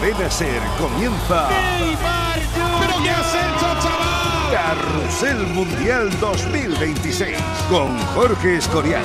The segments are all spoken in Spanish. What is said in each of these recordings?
Cadena SER comienza ¡Neymar! ¿Pero qué has hecho, chaval? Carrusel Mundial 2026 con Jorge Escorial.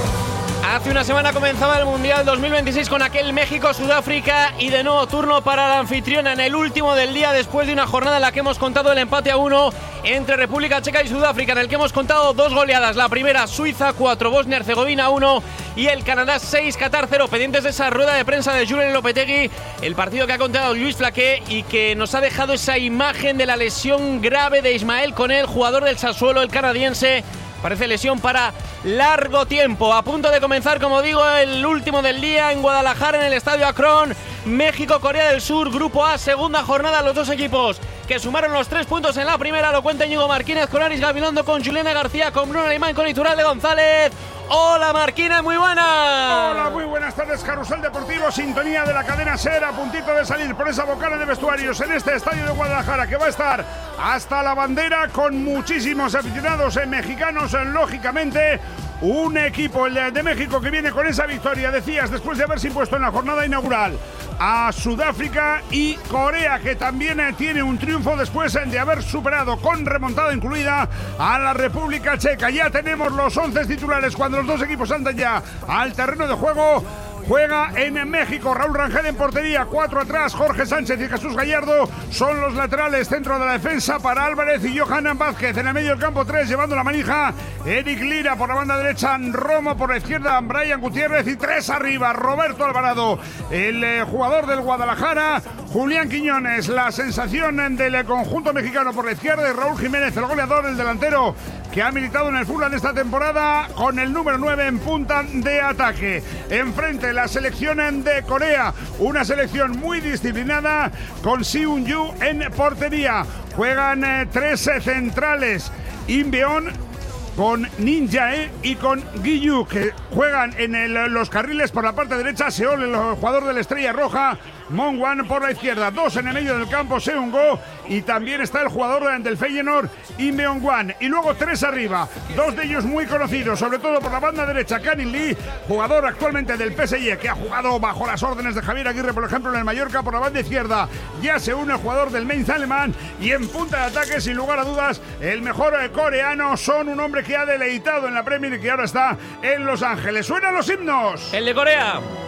Hace una semana comenzaba el Mundial 2026 con aquel México-Sudáfrica y de nuevo turno para la anfitriona en el último del día, después de una jornada en la que hemos contado el empate a 1 entre República Checa y Sudáfrica, en el que hemos contado dos goleadas. La primera, Suiza 4, Bosnia-Herzegovina 1 y el Canadá 6, Qatar 0. Pendientes de esa rueda de prensa de Julen Lopetegui, el partido que ha contado Luis Flaqué y que nos ha dejado esa imagen de la lesión grave de Ismael Koné, jugador del Sassuolo, el canadiense. Parece lesión para largo tiempo. A punto de comenzar, como digo, el último del día en Guadalajara, en el Estadio Akron. México-Corea del Sur, Grupo A, segunda jornada. Los dos equipos que sumaron los 3 puntos en la primera. Lo cuenta Íñigo Marquínez con Aris Gabilondo, con Juliana García, con Bruno Alemán, con Iturralde González. Hola Marquínez, muy buenas. Hola, muy buenas tardes. Carrusel Deportivo, sintonía de la cadena SER, a puntito de salir por esa bocana de vestuarios en este estadio de Guadalajara, que va a estar hasta la bandera con muchísimos aficionados mexicanos, lógicamente. Un equipo, el de México, que viene con esa victoria, decías, después de haberse impuesto en la jornada inaugural a Sudáfrica, y Corea, que también tiene un triunfo después de haber superado con remontada incluida a la República Checa. Ya tenemos los 11 titulares cuando los dos equipos andan ya al terreno de juego. Juega en México Raúl Rangel en portería, 4 atrás, Jorge Sánchez y Jesús Gallardo son los laterales, centro de la defensa para Álvarez y Johan Vázquez. En el medio del campo 3, llevando la manija, Eric Lira. Por la banda derecha, Romo. Por la izquierda, Brian Gutiérrez. Y 3 arriba, Roberto Alvarado, el jugador del Guadalajara. Julián Quiñones, la sensación del conjunto mexicano por la izquierda, y Raúl Jiménez, el goleador, el delantero que ha militado en el Fulham esta temporada, con el número 9 en punta de ataque. Enfrente, la selección de Corea, una selección muy disciplinada, con Seung-yu en portería. Juegan 13 centrales, Inbeon, con Ninjae y con Guiyu, que juegan en los carriles. Por la parte derecha, Seol, el jugador de la Estrella Roja. Mongwan por la izquierda, 2 en el medio del campo, Seung-go, y también está el jugador del Feyenoord, Im Beong-hwan. Y luego 3 arriba, 2 de ellos muy conocidos, sobre todo por la banda derecha, Kanin Lee, jugador actualmente del PSG, que ha jugado bajo las órdenes de Javier Aguirre, por ejemplo, en el Mallorca. Por la banda izquierda ya se une el jugador del Mainz alemán, y en punta de ataque, sin lugar a dudas, el mejor coreano, Son, un hombre que ha deleitado en la Premier y que ahora está en Los Ángeles. ¡Suenan los himnos! El de Corea.